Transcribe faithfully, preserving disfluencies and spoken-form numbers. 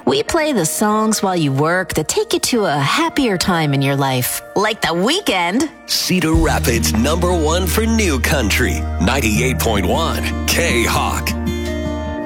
We play the songs while you work that take you to a happier time in your life, like The Weeknd. Cedar Rapids number one for new country, ninety-eight point one K-Hawk.